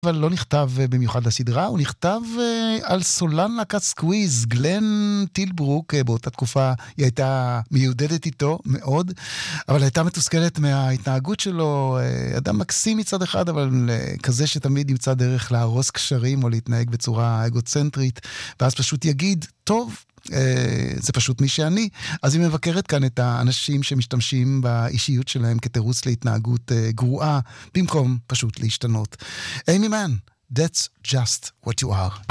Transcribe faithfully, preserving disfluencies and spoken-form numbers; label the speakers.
Speaker 1: אבל לא נכתב במיוחד לסדרה, הוא נכתב על סולן להקת סקוויז, גלן טילברוק, באותה תקופה היא הייתה מיודדת איתו מאוד, אבל הייתה מתוסכלת מההתנהגות שלו, אדם מקסים מצד אחד, אבל כזה שתמיד ימצא דרך להרוס קשרים או להתנהג בצורה אגוצנטרית, ואז פשוט יגיד, טוב, זה פשוט מי שאני. אז היא מבקרת כאן את האנשים שמשתמשים באישיות שלהם כתירוץ להתנהגות גרועה, במקום פשוט להשתנות. אימי מן, that's just what you are.